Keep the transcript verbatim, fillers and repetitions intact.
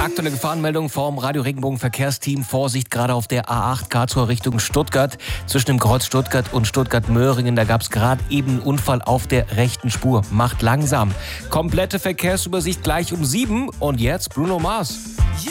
Aktuelle Gefahrenmeldung vom Radio Regenbogen Verkehrsteam. Vorsicht gerade auf der A acht Karlsruhe Richtung Stuttgart. Zwischen dem Kreuz Stuttgart und Stuttgart-Möhringen. Da gab es gerade eben einen Unfall auf der rechten Spur. Macht langsam. Komplette Verkehrsübersicht gleich um sieben. Und jetzt Bruno Mars.